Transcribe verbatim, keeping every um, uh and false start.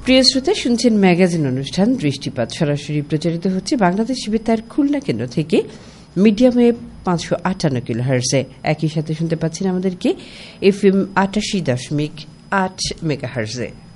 প্রিয় শ্রোতা, শুনছেন ম্যাগাজিন অনুষ্ঠান দৃষ্টিপাত, সরাসরি প্রচারিত হচ্ছে বাংলাদেশ বেতার খুলনা কেন্দ্র থেকে মিডিয়াম ওয়েভ পাঁচশো আটান্ন কিলো হার্জে। একই সাথে শুনতে পাচ্ছেন আমাদেরকে এফ এম আটাশি দশমিক আট মেগা হার্জে।